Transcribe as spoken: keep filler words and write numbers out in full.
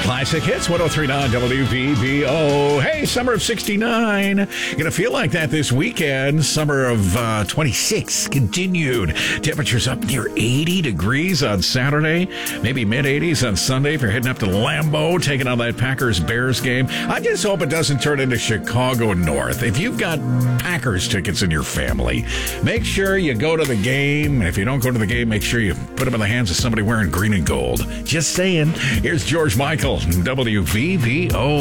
Classic Hits, one oh three point nine W V B O. Hey, summer of sixty-nine. Gonna feel like that this weekend. Summer of uh, twenty-six continued. Temperatures up near eighty degrees on Saturday. Maybe mid-eighties on Sunday if you're heading up to Lambeau, taking on that Packers-Bears game. I just hope it doesn't turn into Chicago North. If you've got Packers tickets in your family, make sure you go to the game. And if you don't go to the game, make sure you put them in the hands of somebody wearing green and gold. Just saying. Here's George Michael, W V B O.